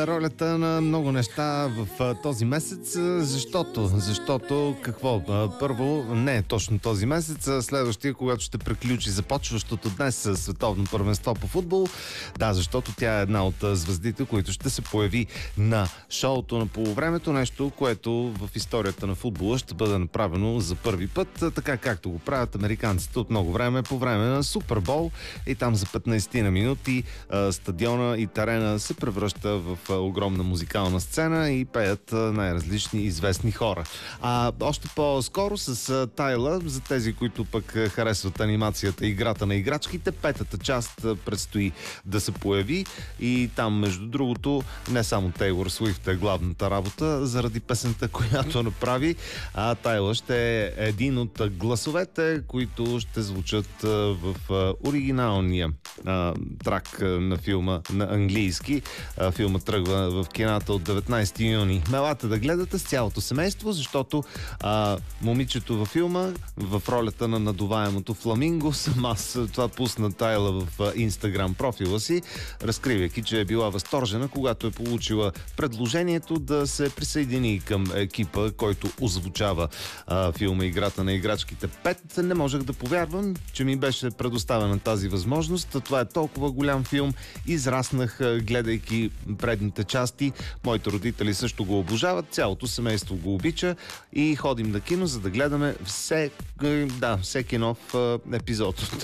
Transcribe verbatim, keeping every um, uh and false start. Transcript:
ролята на много неща в този месец, защото, защото какво? Първо, не е точно този месец, а следващия, когато ще приключи започващото днес световно първенство по футбол. Да, защото тя е една от звездите, които ще се появи на шоуто на полувремето, нещо, което в историята на футбола ще бъде направено за първи път, така както го правят американците от много време, по време на Супербол, и там за петнайсет на минути стадиона и терена се превръща в огромна музикална сцена и пеят най-различни известни хора. А още по-скоро с Тайла, за тези, които пък харесват анимацията и играта на играчките, петата част предстои да се появи и там, между другото, не само Тейлор Суифт е главната работа заради песента, която направи, а Тайла ще е един от гласовете, които ще звучат в оригиналния а, трак на филма на английски. А, филма тръгва в кината от деветнайсети юни. Мелате да гледате с цялото семейство, защото а, момичето във филма в ролята на надуваемото фламинго, сама аз това пусна Тайла в Инстаграм профила си, разкривайки, че е била възторжена, когато е получила предложението да се присъедини към екипа, който озвучава а, филма Играта на играчките пет. Не можех да повярвам, че ми беше предоставена тази възможност. Това е толкова голям филм. Израснах, гледайки предните части. Моите родители също го обожават, цялото семейство го обича и ходим на кино, за да гледаме все, да, всеки нов епизод.